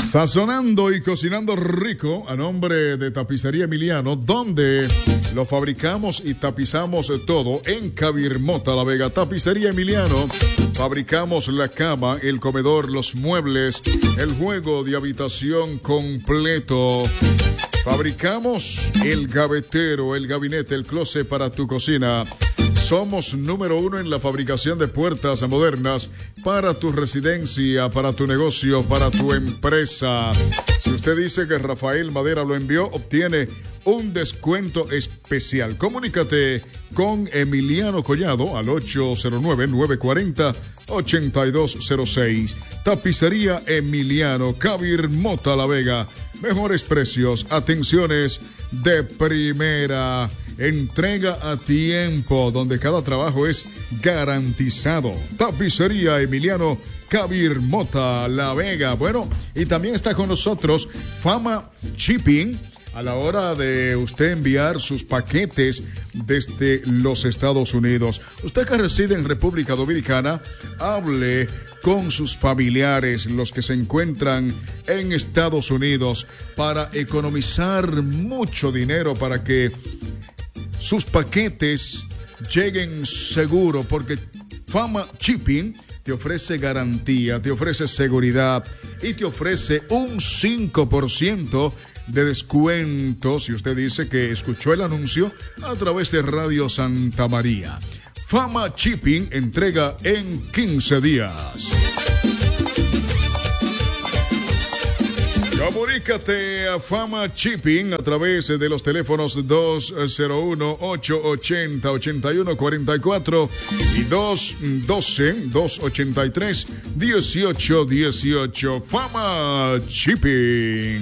Sazonando y cocinando rico a nombre de Tapicería Emiliano, donde lo fabricamos y tapizamos todo en Cabirmota, La Vega. Tapicería Emiliano, fabricamos la cama, el comedor, los muebles, el juego de habitación completo. Fabricamos el gavetero, el gabinete, el closet para tu cocina. Somos número 1 en la fabricación de puertas modernas para tu residencia, para tu negocio, para tu empresa. Si usted dice que Rafael Madera lo envió, obtiene un descuento especial. Comunícate con Emiliano Collado al 809-940-8206. Tapicería Emiliano, Cabirmota, La Vega. Mejores precios, atenciones de primera. Entrega a tiempo, donde cada trabajo es garantizado. Tapicería Emiliano, Cabirmota, La Vega. Bueno, y también está con nosotros Fama Shipping. A la hora de usted enviar sus paquetes desde los Estados Unidos. Usted que reside en República Dominicana, hable con sus familiares, los que se encuentran en Estados Unidos, para economizar mucho dinero, para que sus paquetes lleguen seguro, porque Fama Shipping te ofrece garantía, te ofrece seguridad y te ofrece un 5% de descuento si usted dice que escuchó el anuncio a través de Radio Santa María. Fama Shipping entrega en 15 días. Comunícate a Fama Shipping a través de los teléfonos 201-880-8144 y 212-283-1818. Fama Shipping.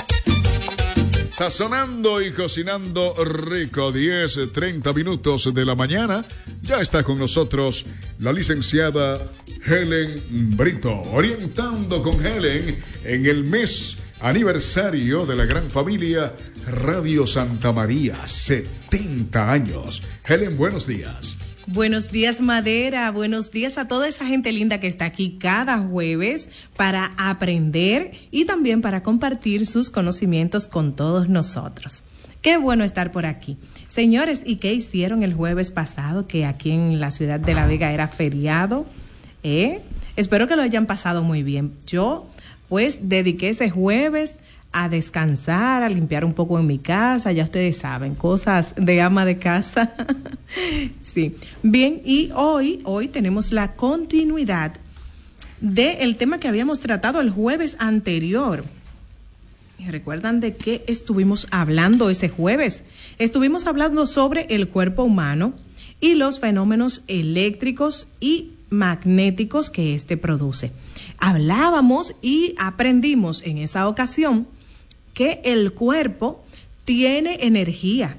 Sazonando y cocinando rico, 10:30 minutos de la mañana. Ya está con nosotros la licenciada Helen Brito, orientando con Helen en el mes aniversario de la gran familia Radio Santa María, 70 años. Helen, buenos días. Buenos días, Madera. Buenos días a toda esa gente linda que está aquí cada jueves para aprender y también para compartir sus conocimientos con todos nosotros. Qué bueno estar por aquí. Señores, ¿y qué hicieron el jueves pasado, que aquí en la ciudad de La Vega era feriado? Espero que lo hayan pasado muy bien. Yo, pues, dediqué ese jueves a descansar, a limpiar un poco en mi casa, ya ustedes saben, cosas de ama de casa. Sí. Bien, y hoy tenemos la continuidad del tema que habíamos tratado el jueves anterior. ¿Recuerdan de qué estuvimos hablando ese jueves? Estuvimos hablando sobre el cuerpo humano y los fenómenos eléctricos y magnéticos que éste produce. Hablábamos y aprendimos en esa ocasión que el cuerpo tiene energía,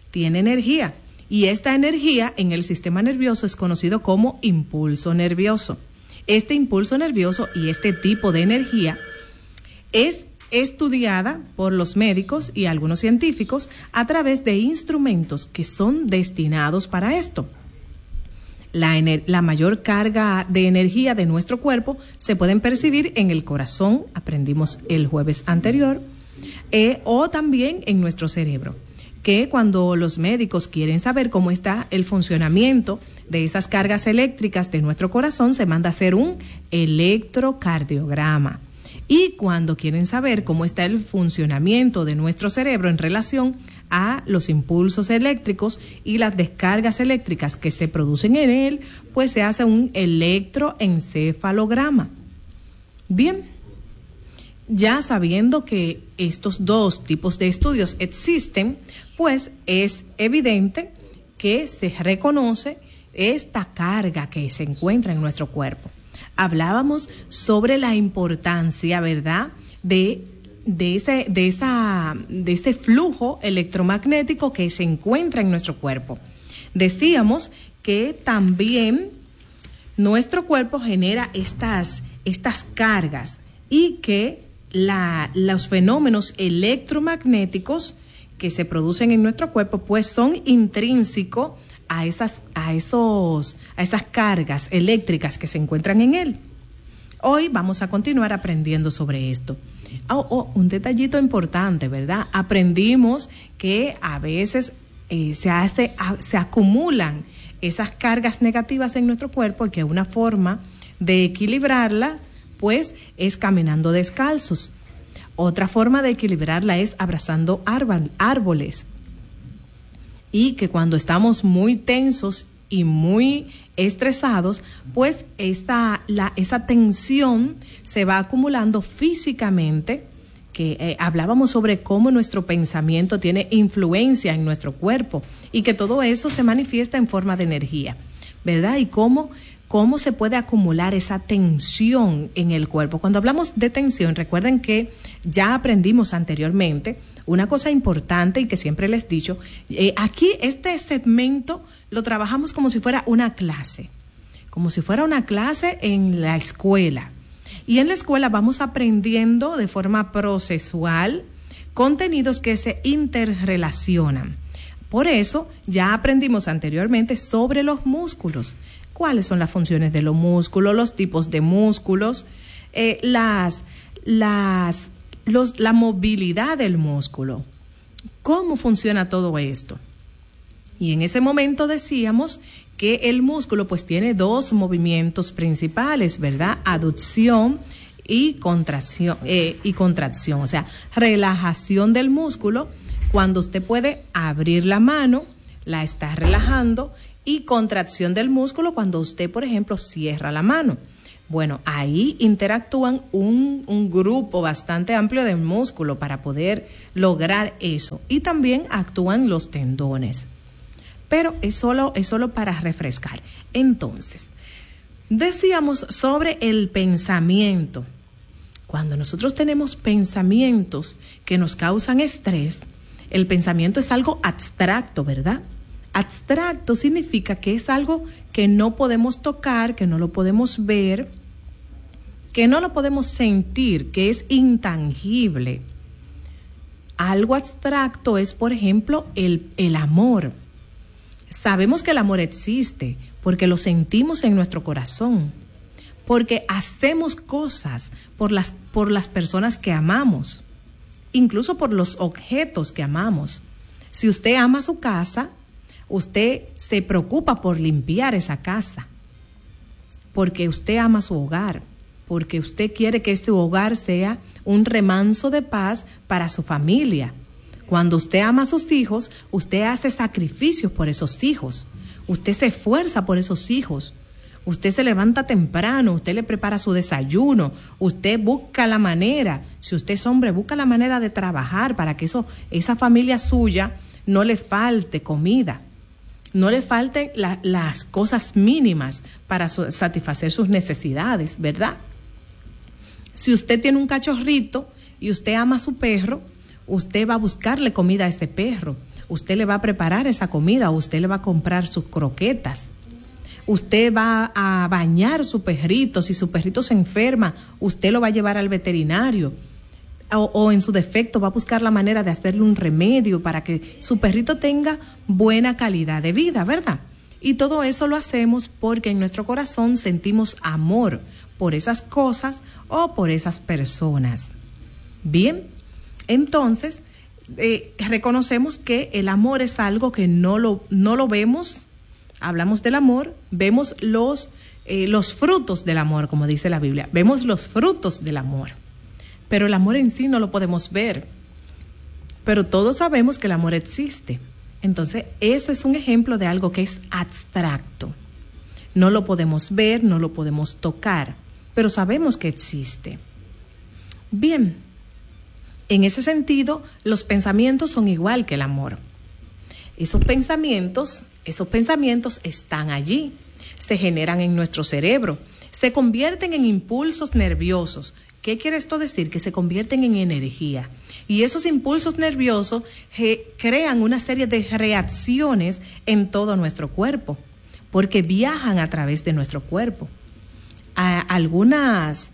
y esta energía en el sistema nervioso es conocido como impulso nervioso. Este impulso nervioso y este tipo de energía es estudiada por los médicos y algunos científicos a través de instrumentos que son destinados para esto. La mayor carga de energía de nuestro cuerpo se pueden percibir en el corazón, aprendimos el jueves anterior, o también en nuestro cerebro, que cuando los médicos quieren saber cómo está el funcionamiento de esas cargas eléctricas de nuestro corazón, se manda a hacer un electrocardiograma. Y cuando quieren saber cómo está el funcionamiento de nuestro cerebro en relación a los impulsos eléctricos y las descargas eléctricas que se producen en él, pues se hace un electroencefalograma. Bien. Ya sabiendo que estos dos tipos de estudios existen, pues es evidente que se reconoce esta carga que se encuentra en nuestro cuerpo. Hablábamos sobre la importancia, ¿verdad?, de ese flujo electromagnético que se encuentra en nuestro cuerpo. Decíamos que también nuestro cuerpo genera estas cargas y que los fenómenos electromagnéticos que se producen en nuestro cuerpo pues son intrínsecos a esas cargas eléctricas que se encuentran en él. Hoy vamos a continuar aprendiendo sobre esto. Un detallito importante, ¿verdad? Aprendimos que a veces se acumulan esas cargas negativas en nuestro cuerpo y que una forma de equilibrarla, pues, es caminando descalzos. Otra forma de equilibrarla es abrazando árboles. Y que cuando estamos muy tensos y muy estresados, pues esa tensión se va acumulando físicamente, que hablábamos sobre cómo nuestro pensamiento tiene influencia en nuestro cuerpo y que todo eso se manifiesta en forma de energía, ¿verdad? Y cómo se puede acumular esa tensión en el cuerpo. Cuando hablamos de tensión, recuerden que ya aprendimos anteriormente una cosa importante y que siempre les he dicho, aquí este segmento lo trabajamos como si fuera una clase en la escuela. Y en la escuela vamos aprendiendo de forma procesual contenidos que se interrelacionan. Por eso ya aprendimos anteriormente sobre los músculos. ¿Cuáles son las funciones de los músculos, los tipos de músculos, la movilidad del músculo? ¿Cómo funciona todo esto? Y en ese momento decíamos que el músculo pues tiene dos movimientos principales, ¿verdad? Aducción y contracción, o sea, relajación del músculo. Cuando usted puede abrir la mano, la está relajando, y contracción del músculo cuando usted, por ejemplo, cierra la mano. Bueno, ahí interactúan un grupo bastante amplio de músculo para poder lograr eso. Y también actúan los tendones. Pero es solo para refrescar. Entonces, decíamos sobre el pensamiento. Cuando nosotros tenemos pensamientos que nos causan estrés, el pensamiento es algo abstracto, ¿verdad? Abstracto significa que es algo que no podemos tocar, que no lo podemos ver, que no lo podemos sentir, que es intangible. Algo abstracto es, por ejemplo, el amor. Sabemos que el amor existe porque lo sentimos en nuestro corazón, porque hacemos cosas por las personas que amamos, incluso por los objetos que amamos. Si usted ama su casa, usted se preocupa por limpiar esa casa, porque usted ama su hogar, porque usted quiere que este hogar sea un remanso de paz para su familia. Cuando usted ama a sus hijos, usted hace sacrificios por esos hijos. Usted se esfuerza por esos hijos. Usted se levanta temprano, usted le prepara su desayuno, usted busca la manera, si usted es hombre, busca la manera de trabajar para que esa familia suya no le falte comida, no le falten las cosas mínimas para satisfacer sus necesidades, ¿verdad? Si usted tiene un cachorrito y usted ama a su perro, usted va a buscarle comida a este perro, usted le va a preparar esa comida, usted le va a comprar sus croquetas, usted va a bañar su perrito, si su perrito se enferma, usted lo va a llevar al veterinario, o en su defecto va a buscar la manera de hacerle un remedio para que su perrito tenga buena calidad de vida, ¿verdad? Y todo eso lo hacemos porque en nuestro corazón sentimos amor por esas cosas o por esas personas. Bien, entonces reconocemos que el amor es algo que no lo vemos. Hablamos del amor, vemos los frutos del amor, como dice la Biblia. Vemos los frutos del amor, pero el amor en sí no lo podemos ver. Pero todos sabemos que el amor existe. Entonces, eso es un ejemplo de algo que es abstracto. No lo podemos ver, no lo podemos tocar, pero sabemos que existe. Bien, en ese sentido, los pensamientos son igual que el amor. Esos pensamientos están allí, se generan en nuestro cerebro, se convierten en impulsos nerviosos. ¿Qué quiere esto decir? Que se convierten en energía. Y esos impulsos nerviosos crean una serie de reacciones en todo nuestro cuerpo, porque viajan a través de nuestro cuerpo. Algunas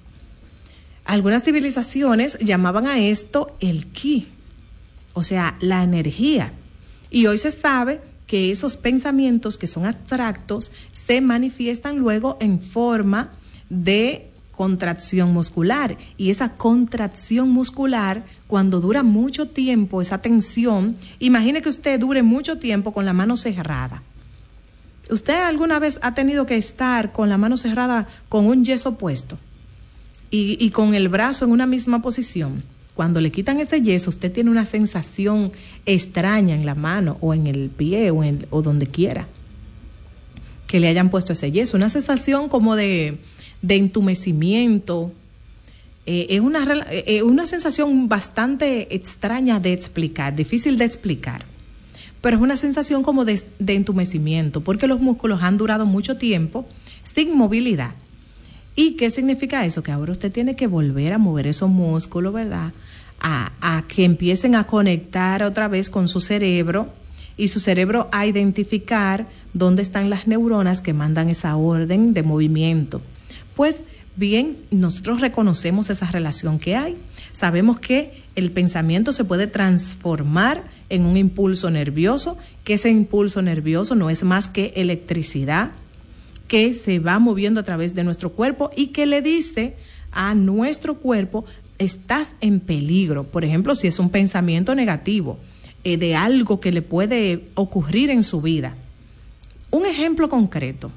civilizaciones llamaban a esto el ki, o sea, la energía. Y hoy se sabe que esos pensamientos que son abstractos se manifiestan luego en forma de contracción muscular. Y esa contracción muscular, cuando dura mucho tiempo, esa tensión, imagine que usted dure mucho tiempo con la mano cerrada. ¿Usted alguna vez ha tenido que estar con la mano cerrada con un yeso puesto y con el brazo en una misma posición? Cuando le quitan ese yeso, usted tiene una sensación extraña en la mano o en el pie o donde quiera que le hayan puesto ese yeso. Una sensación como de entumecimiento. Es una sensación bastante extraña de explicar, difícil de explicar. Pero es una sensación como de entumecimiento, porque los músculos han durado mucho tiempo sin movilidad. ¿Y qué significa eso? Que ahora usted tiene que volver a mover esos músculos, ¿verdad? A que empiecen a conectar otra vez con su cerebro y su cerebro a identificar dónde están las neuronas que mandan esa orden de movimiento. Pues bien, nosotros reconocemos esa relación que hay. Sabemos que el pensamiento se puede transformar en un impulso nervioso, que ese impulso nervioso no es más que electricidad que se va moviendo a través de nuestro cuerpo y que le dice a nuestro cuerpo: estás en peligro. Por ejemplo, si es un pensamiento negativo de algo que le puede ocurrir en su vida. Un ejemplo concreto,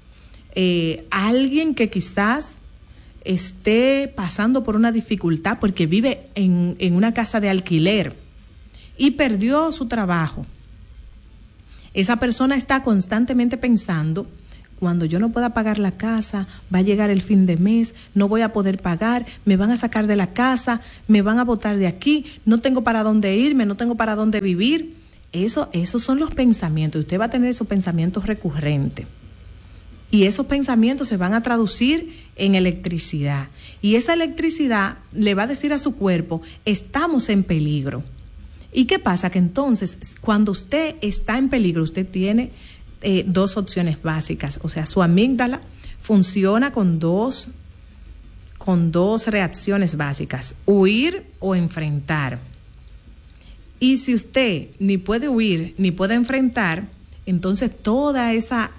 alguien que quizás esté pasando por una dificultad porque vive en una casa de alquiler y perdió su trabajo. Esa persona está constantemente pensando: cuando yo no pueda pagar la casa, va a llegar el fin de mes, no voy a poder pagar, me van a sacar de la casa, me van a botar de aquí, no tengo para dónde irme, no tengo para dónde vivir. Esos son los pensamientos. Usted va a tener esos pensamientos recurrentes. Y esos pensamientos se van a traducir en electricidad. Y esa electricidad le va a decir a su cuerpo: estamos en peligro. ¿Y qué pasa? Que entonces, cuando usted está en peligro, usted tiene dos opciones básicas. O sea, su amígdala funciona con dos reacciones básicas: huir o enfrentar. Y si usted ni puede huir ni puede enfrentar, entonces toda esa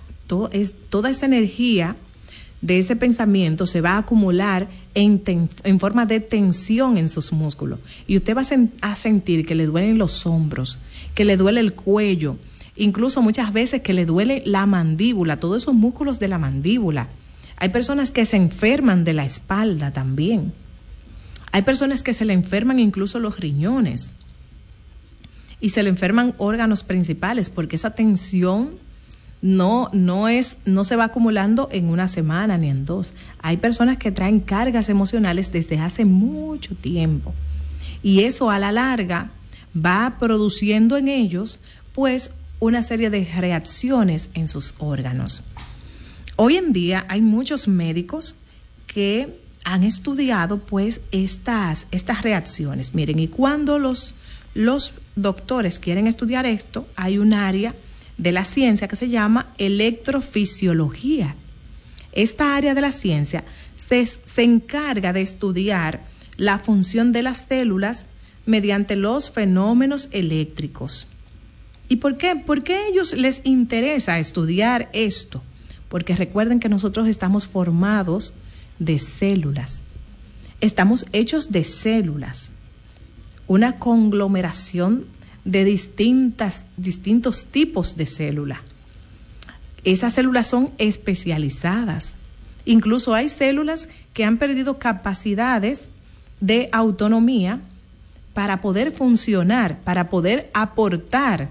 energía de ese pensamiento se va a acumular en forma de tensión en sus músculos. Y usted va a sentir que le duelen los hombros, que le duele el cuello, incluso muchas veces que le duele la mandíbula, todos esos músculos de la mandíbula. Hay personas que se enferman de la espalda también. Hay personas que se le enferman incluso los riñones. Y se le enferman órganos principales porque esa tensión no se va acumulando en una semana ni en dos. Hay personas que traen cargas emocionales desde hace mucho tiempo. Y eso a la larga va produciendo en ellos pues una serie de reacciones en sus órganos. Hoy en día hay muchos médicos que han estudiado pues estas reacciones. Miren, y cuando los doctores quieren estudiar esto, hay un área de la ciencia que se llama electrofisiología. Esta área de la ciencia se encarga de estudiar la función de las células mediante los fenómenos eléctricos. ¿Y por qué? ¿Por qué a ellos les interesa estudiar esto? Porque recuerden que nosotros estamos formados de células. Estamos hechos de células. Una conglomeración de distintos tipos de células. Esas células son especializadas. Incluso hay células que han perdido capacidades de autonomía para poder funcionar, para poder aportar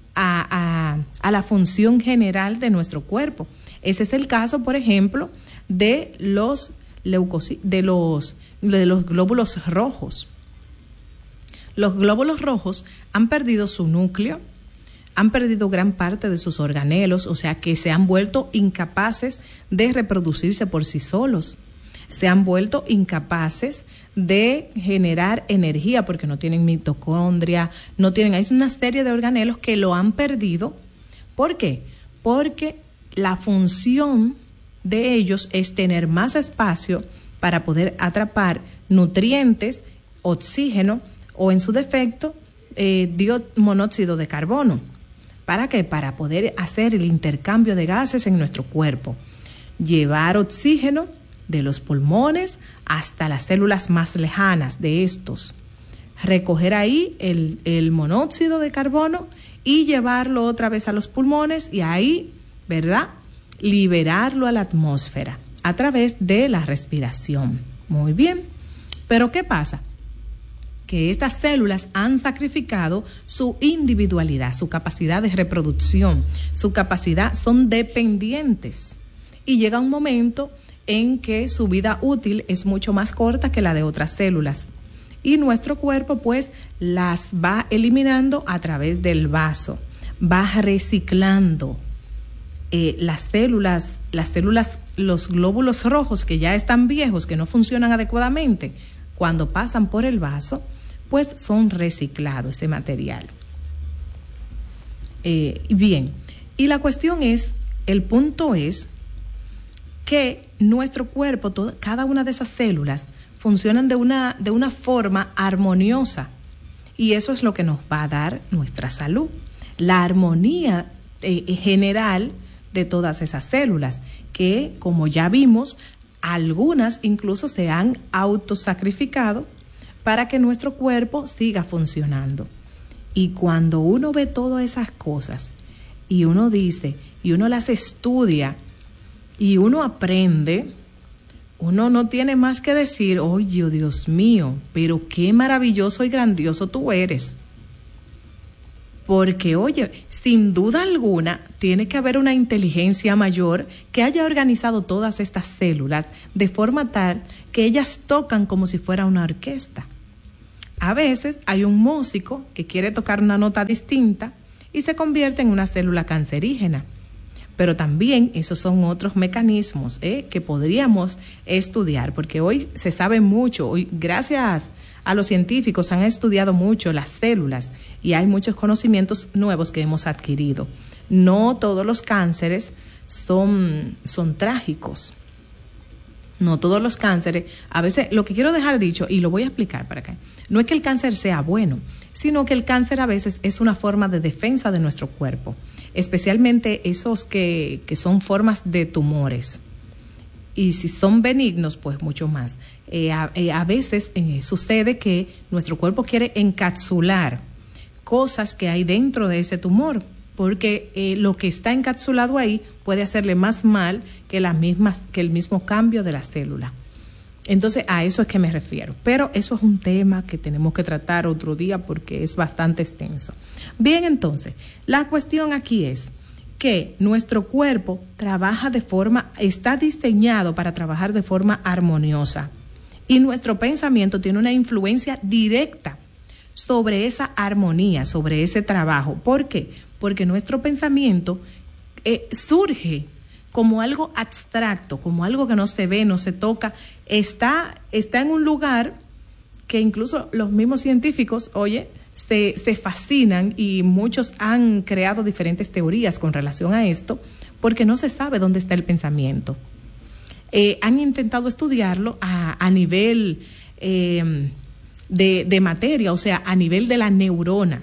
a la función general de nuestro cuerpo. Ese es el caso, por ejemplo, de los glóbulos rojos. Los glóbulos rojos han perdido su núcleo, han perdido gran parte de sus organelos, o sea que se han vuelto incapaces de reproducirse por sí solos. Se han vuelto incapaces de generar energía porque no tienen mitocondria, hay una serie de organelos que lo han perdido. ¿Por qué? Porque la función de ellos es tener más espacio para poder atrapar nutrientes, oxígeno o en su defecto monóxido de carbono. ¿Para qué? Para poder hacer el intercambio de gases en nuestro cuerpo. Llevar oxígeno de los pulmones hasta las células más lejanas de estos. Recoger ahí el monóxido de carbono y llevarlo otra vez a los pulmones y ahí, ¿verdad?, liberarlo a la atmósfera a través de la respiración. Muy bien. Pero ¿qué pasa? Que estas células han sacrificado su individualidad, su capacidad de reproducción, su capacidad, son dependientes. Y llega un momento en que su vida útil es mucho más corta que la de otras células. Y nuestro cuerpo pues las va eliminando a través del vaso, va reciclando las células, los glóbulos rojos que ya están viejos, que no funcionan adecuadamente, cuando pasan por el vaso, pues son reciclados ese material. Bien, y la cuestión es, el punto es que nuestro cuerpo, cada una de esas células, funcionan de una forma armoniosa y eso es lo que nos va a dar nuestra salud, la armonía general de todas esas células que, como ya vimos, algunas incluso se han autosacrificado para que nuestro cuerpo siga funcionando. Y cuando uno ve todas esas cosas y uno dice, y uno las estudia y uno aprende, uno no tiene más que decir, oye, Dios mío, pero qué maravilloso y grandioso tú eres. Porque, oye, sin duda alguna, tiene que haber una inteligencia mayor que haya organizado todas estas células de forma tal que ellas tocan como si fuera una orquesta. A veces hay un músico que quiere tocar una nota distinta y se convierte en una célula cancerígena. Pero también esos son otros mecanismos que podríamos estudiar, porque hoy se sabe mucho, hoy gracias a los científicos han estudiado mucho las células y hay muchos conocimientos nuevos que hemos adquirido. No todos los cánceres son trágicos. No todos los cánceres, a veces lo que quiero dejar dicho, y lo voy a explicar para acá, no es que el cáncer sea bueno, sino que el cáncer a veces es una forma de defensa de nuestro cuerpo, especialmente esos que son formas de tumores. Y si son benignos, pues mucho más. A veces sucede que nuestro cuerpo quiere encapsular cosas que hay dentro de ese tumor, porque lo que está encapsulado ahí puede hacerle más mal que el mismo cambio de la célula. Entonces, a eso es que me refiero. Pero eso es un tema que tenemos que tratar otro día porque es bastante extenso. Bien, entonces, la cuestión aquí es que nuestro cuerpo está diseñado para trabajar de forma armoniosa. Y nuestro pensamiento tiene una influencia directa sobre esa armonía, sobre ese trabajo. ¿Por qué? Porque nuestro pensamiento surge como algo abstracto, como algo que no se ve, no se toca, está en un lugar que incluso los mismos científicos, se fascinan y muchos han creado diferentes teorías con relación a esto, porque no se sabe dónde está el pensamiento. Han intentado estudiarlo a nivel de materia, o sea, a nivel de la neurona.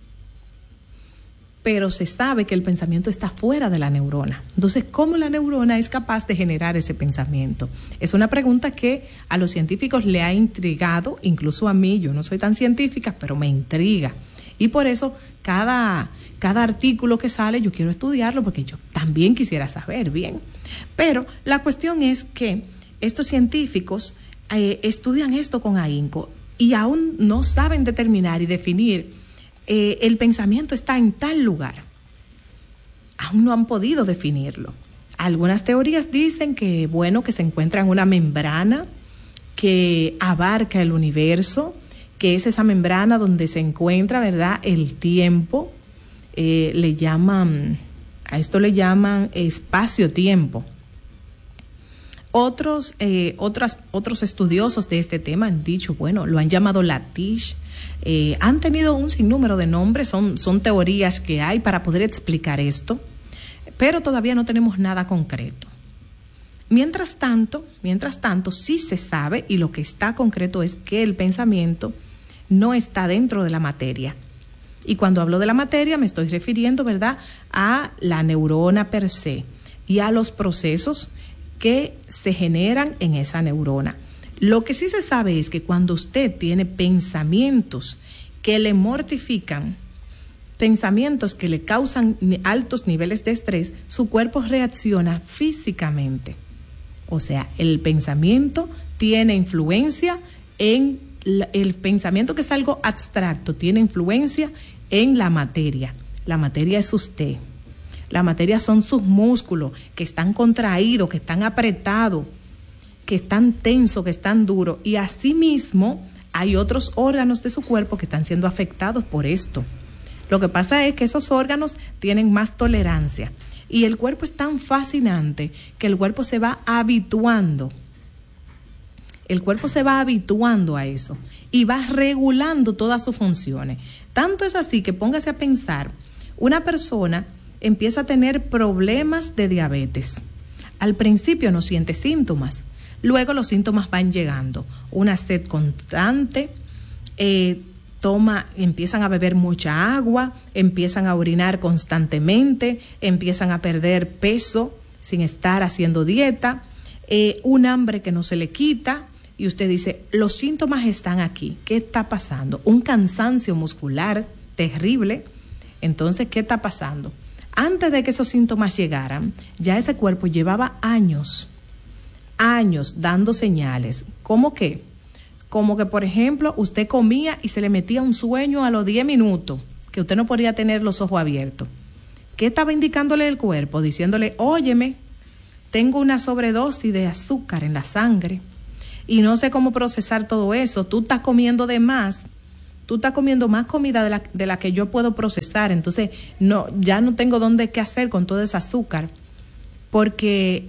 Pero se sabe que el pensamiento está fuera de la neurona. Entonces, ¿cómo la neurona es capaz de generar ese pensamiento? Es una pregunta que a los científicos le ha intrigado, incluso a mí. Yo no soy tan científica, pero me intriga. Y por eso, cada artículo que sale, yo quiero estudiarlo porque yo también quisiera saber bien. Pero la cuestión es que estos científicos estudian esto con ahínco y aún no saben determinar y definir el pensamiento está en tal lugar. Aún no han podido definirlo. Algunas teorías dicen que se encuentra en una membrana que abarca el universo, que es esa membrana donde se encuentra, ¿verdad?, el tiempo. A esto le llaman espacio-tiempo. Otros estudiosos de este tema han dicho, lo han llamado latish. Han tenido un sinnúmero de nombres, son teorías que hay para poder explicar esto, pero todavía no tenemos nada concreto. Mientras tanto, sí se sabe, y lo que está concreto es que el pensamiento no está dentro de la materia. Y cuando hablo de la materia me estoy refiriendo, ¿verdad?, a la neurona per se y a los procesos que se generan en esa neurona. Lo que sí se sabe es que cuando usted tiene pensamientos que le mortifican, pensamientos que le causan altos niveles de estrés, su cuerpo reacciona físicamente. O sea, el pensamiento tiene influencia en el pensamiento, que es algo abstracto, tiene influencia en la materia. La materia es usted. La materia son sus músculos que están contraídos, que están apretados, que están tensos, que están duros. Y asimismo hay otros órganos de su cuerpo que están siendo afectados por esto. Lo que pasa es que esos órganos tienen más tolerancia. Y el cuerpo es tan fascinante que el cuerpo se va habituando. El cuerpo se va habituando a eso y va regulando todas sus funciones. Tanto es así que póngase a pensar, una persona empieza a tener problemas de diabetes. Al principio no siente síntomas, luego los síntomas van llegando. Una sed constante, empiezan a beber mucha agua, empiezan a orinar constantemente, empiezan a perder peso sin estar haciendo dieta, un hambre que no se le quita, y usted dice, los síntomas están aquí. ¿Qué está pasando? Un cansancio muscular terrible. Entonces, ¿qué está pasando? Antes de que esos síntomas llegaran, ya ese cuerpo llevaba años dando señales. ¿Cómo qué? Como que, por ejemplo, usted comía y se le metía un sueño a los 10 minutos, que usted no podía tener los ojos abiertos. ¿Qué estaba indicándole el cuerpo? Diciéndole, óyeme, tengo una sobredosis de azúcar en la sangre y no sé cómo procesar todo eso. Tú estás comiendo de más. Tú estás comiendo más comida de la que yo puedo procesar. Entonces, ya no tengo qué hacer con todo ese azúcar. Porque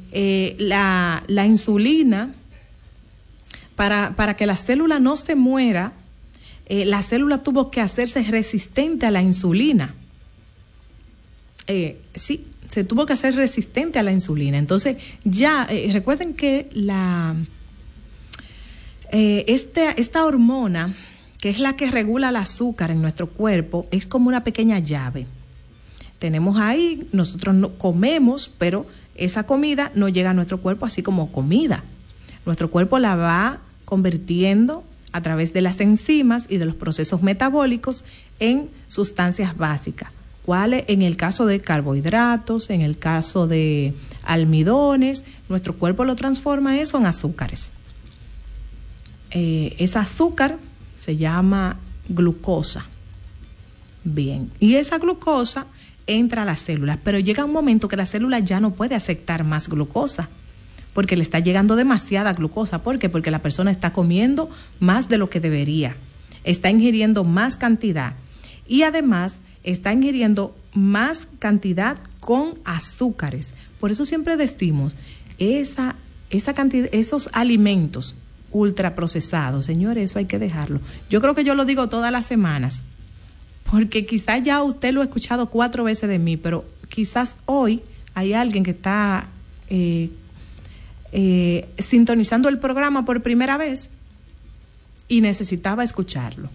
la insulina, para que la célula no se muera, la célula tuvo que hacerse resistente a la insulina. Sí, se tuvo que hacer resistente a la insulina. Entonces, ya, recuerden que esta hormona, que es la que regula el azúcar en nuestro cuerpo, es como una pequeña llave. Tenemos ahí, nosotros no comemos, pero esa comida no llega a nuestro cuerpo así como comida. Nuestro cuerpo la va convirtiendo a través de las enzimas y de los procesos metabólicos en sustancias básicas. ¿Cuáles? En el caso de carbohidratos, en el caso de almidones, nuestro cuerpo lo transforma eso en azúcares. Ese azúcar se llama glucosa. Bien, y esa glucosa entra a las células, pero llega un momento que la célula ya no puede aceptar más glucosa, porque le está llegando demasiada glucosa. ¿Por qué? Porque la persona está comiendo más de lo que debería, está ingiriendo más cantidad y además está ingiriendo más cantidad con azúcares. Por eso siempre decimos, esa cantidad, esos alimentos ultraprocesados, señores, eso hay que dejarlo. Yo creo que yo lo digo todas las semanas, porque quizás ya usted lo ha escuchado 4 veces de mí, pero quizás hoy hay alguien que está sintonizando el programa por primera vez y necesitaba escucharlo.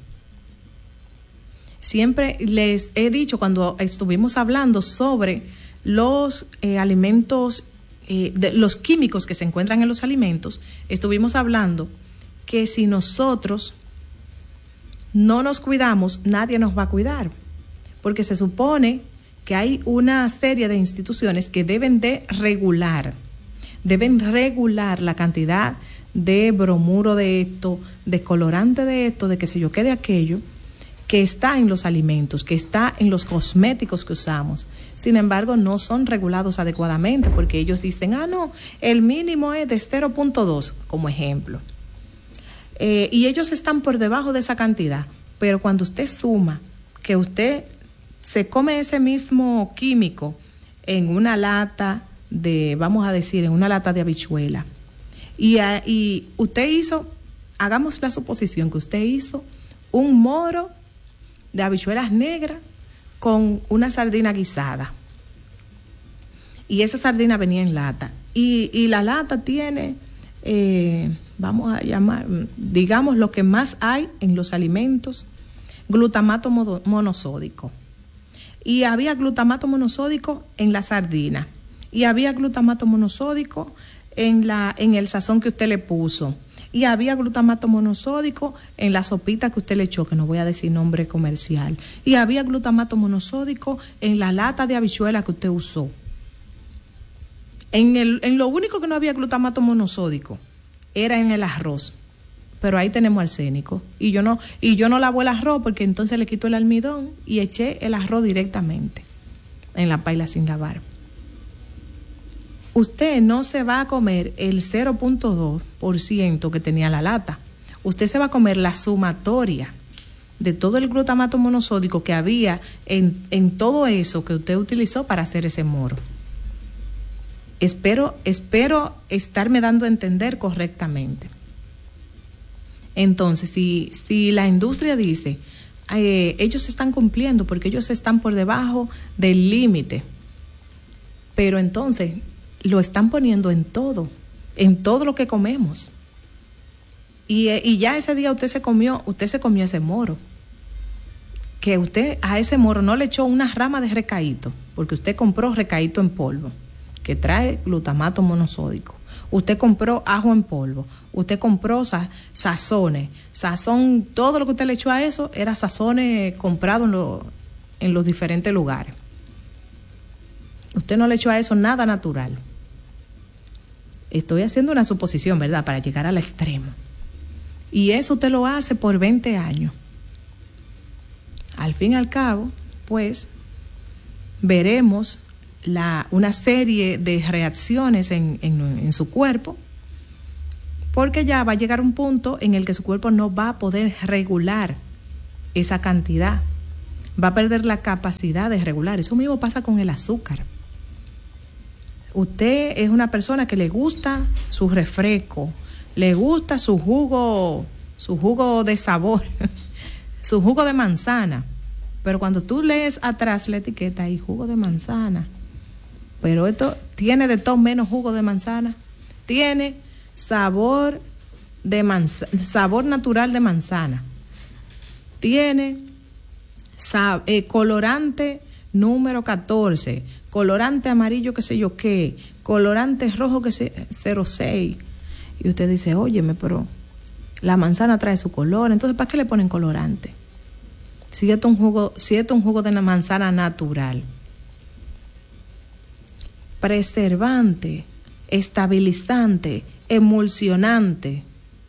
Siempre les he dicho, cuando estuvimos hablando sobre los alimentos, de los químicos que se encuentran en los alimentos, estuvimos hablando que si nosotros no nos cuidamos, nadie nos va a cuidar, porque se supone que hay una serie de instituciones que deben regular la cantidad de bromuro de esto, de colorante de esto, de qué sé yo, qué de aquello, que está en los alimentos, que está en los cosméticos que usamos. Sin embargo, no son regulados adecuadamente, porque ellos dicen, no, el mínimo es de 0.2, como ejemplo. Y ellos están por debajo de esa cantidad. Pero cuando usted suma que usted se come ese mismo químico en una lata vamos a decir, en una lata de habichuela, y usted hizo, hagamos la suposición que usted hizo un moro de habichuelas negras con una sardina guisada, y esa sardina venía en lata, y la lata tiene, vamos a llamar, digamos, lo que más hay en los alimentos, glutamato monosódico, y había glutamato monosódico en la sardina, y había glutamato monosódico en el sazón que usted le puso. Y había glutamato monosódico en la sopita que usted le echó, que no voy a decir nombre comercial. Y había glutamato monosódico en la lata de habichuela que usted usó. En lo único que no había glutamato monosódico era en el arroz. Pero ahí tenemos arsénico. Y yo no lavo el arroz porque entonces le quito el almidón y eché el arroz directamente en la paila sin lavar. Usted no se va a comer el 0.2% que tenía la lata. Usted se va a comer la sumatoria de todo el glutamato monosódico que había en todo eso que usted utilizó para hacer ese moro. Espero estarme dando a entender correctamente. Entonces, si la industria dice, ellos están cumpliendo porque ellos están por debajo del límite, pero entonces lo están poniendo en todo lo que comemos. Y ya ese día usted se comió ese moro. Que usted a ese moro no le echó una rama de recaíto, porque usted compró recaíto en polvo, que trae glutamato monosódico. Usted compró ajo en polvo. Usted compró sazones. Sazón, todo lo que usted le echó a eso era sazones comprados en los diferentes lugares. Usted no le echó a eso nada natural. Estoy haciendo una suposición, ¿verdad?, para llegar al extremo. Y eso usted lo hace por 20 años. Al fin y al cabo, pues, veremos una serie de reacciones en su cuerpo, porque ya va a llegar un punto en el que su cuerpo no va a poder regular esa cantidad. Va a perder la capacidad de regular. Eso mismo pasa con el azúcar. Usted es una persona que le gusta su refresco, le gusta su jugo de sabor, su jugo de manzana, pero cuando tú lees atrás la etiqueta hay jugo de manzana, pero esto tiene de todo menos jugo de manzana, tiene sabor natural de manzana, tiene colorante número 14, colorante amarillo que sé yo qué, colorante rojo que sé 06. Y usted dice, óyeme, pero la manzana trae su color, entonces ¿para qué le ponen colorante? Si esto es un jugo de una manzana natural. Preservante, estabilizante, emulsionante.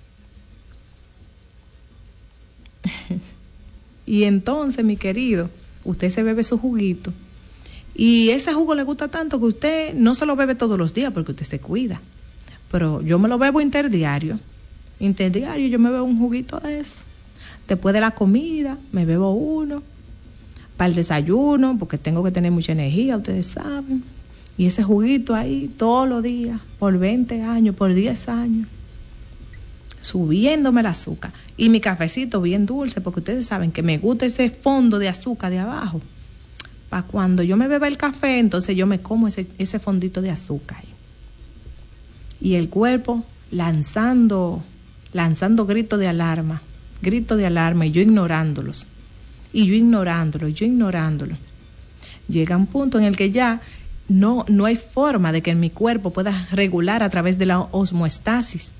Y entonces, mi querido, usted se bebe su juguito y ese jugo le gusta tanto que usted no se lo bebe todos los días porque usted se cuida, pero yo me lo bebo interdiario yo me bebo un juguito de eso, después de la comida me bebo uno, para el desayuno porque tengo que tener mucha energía, ustedes saben, y ese juguito ahí todos los días, por 20 años, por 10 años, subiéndome el azúcar, y mi cafecito bien dulce, porque ustedes saben que me gusta ese fondo de azúcar de abajo, para cuando yo me beba el café, entonces yo me como ese fondito de azúcar, y el cuerpo lanzando gritos de alarma, y yo ignorándolos, llega un punto en el que ya no hay forma de que mi cuerpo pueda regular a través de la osmoestasis.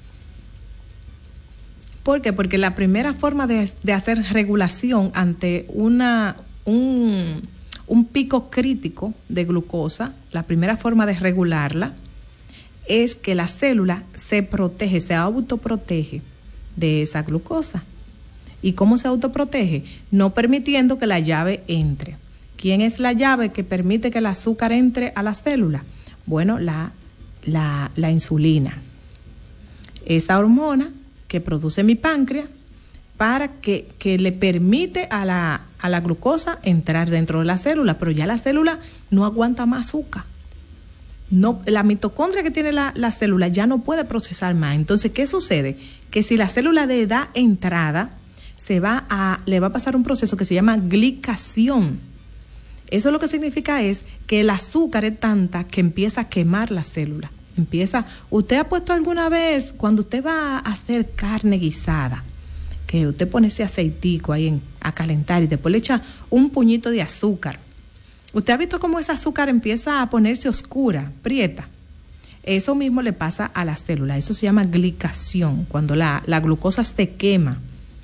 ¿Por qué? Porque la primera forma de hacer regulación ante un pico crítico de glucosa, la primera forma de regularla es que la célula se autoprotege de esa glucosa. ¿Y cómo se autoprotege? No permitiendo que la llave entre. ¿Quién es la llave que permite que el azúcar entre a la célula? Bueno, la insulina. Esa hormona que produce mi páncreas para que le permite a la glucosa entrar dentro de la célula, pero ya la célula no aguanta más azúcar. No, la mitocondria que tiene la célula ya no puede procesar más. Entonces, ¿qué sucede? Que si la célula le da entrada, le va a pasar un proceso que se llama glicación. Eso lo que significa es que el azúcar es tanta que empieza a quemar la célula. ¿Usted ha puesto alguna vez, cuando usted va a hacer carne guisada, que usted pone ese aceitico ahí a calentar y después le echa un puñito de azúcar? ¿Usted ha visto cómo ese azúcar empieza a ponerse oscura, prieta? Eso mismo le pasa a la célula. Eso se llama glicación, cuando la glucosa se quema.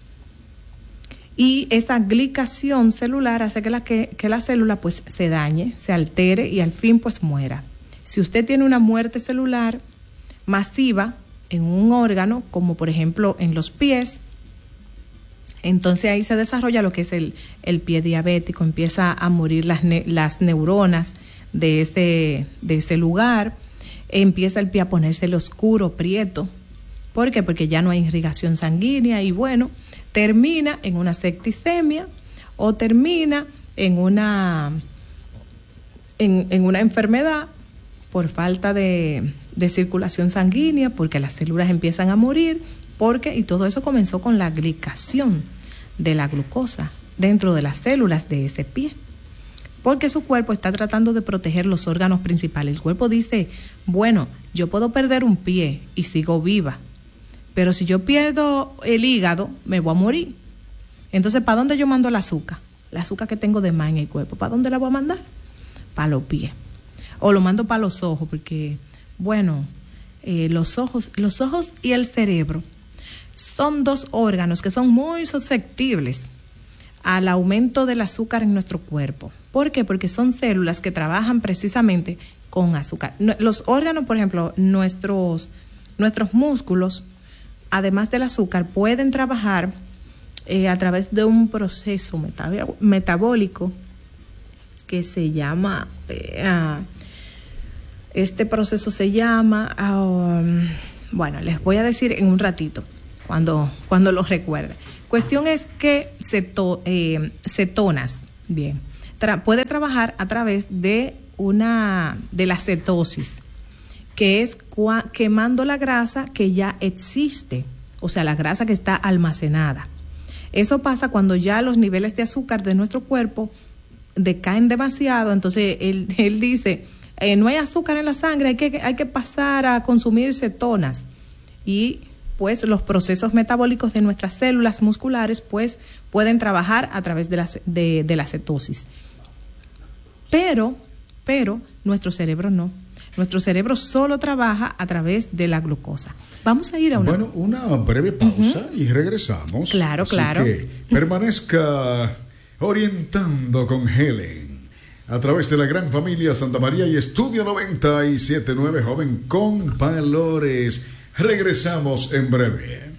Y esa glicación celular hace que la célula pues se dañe, se altere y al fin pues muera. Si usted tiene una muerte celular masiva en un órgano, como por ejemplo en los pies, entonces ahí se desarrolla lo que es el pie diabético, empieza a morir las neuronas de este lugar, empieza el pie a ponerse oscuro, prieto. ¿Por qué? Porque ya no hay irrigación sanguínea y bueno, termina en una septicemia o termina en una enfermedad por falta de circulación sanguínea, porque las células empiezan a morir, y todo eso comenzó con la glicación de la glucosa dentro de las células de ese pie. Porque su cuerpo está tratando de proteger los órganos principales. El cuerpo dice, bueno, yo puedo perder un pie y sigo viva, pero si yo pierdo el hígado, me voy a morir. Entonces, ¿para dónde yo mando el azúcar? El azúcar que tengo de más en el cuerpo, ¿para dónde la voy a mandar? Para los pies. O lo mando para los ojos, porque, bueno, los ojos y el cerebro son dos órganos que son muy susceptibles al aumento del azúcar en nuestro cuerpo. ¿Por qué? Porque son células que trabajan precisamente con azúcar. Los órganos, por ejemplo, nuestros músculos, además del azúcar, pueden trabajar a través de un proceso metabólico que se llama, este proceso se llama, bueno, les voy a decir en un ratito, cuando lo recuerde. Cuestión es que cetonas, bien, puede trabajar a través de la cetosis, que es quemando la grasa que ya existe, o sea, la grasa que está almacenada. Eso pasa cuando ya los niveles de azúcar de nuestro cuerpo decaen demasiado, entonces él dice, no hay azúcar en la sangre, hay que pasar a consumir cetonas, y pues los procesos metabólicos de nuestras células musculares pues pueden trabajar a través de la cetosis. Pero nuestro cerebro no. Nuestro cerebro solo trabaja a través de la glucosa. Vamos a ir a una breve pausa y regresamos. Claro, Así claro. Que permanezca orientando con Helen a través de la gran familia Santa María y Estudio 97.9 Joven con Valores. Regresamos en breve.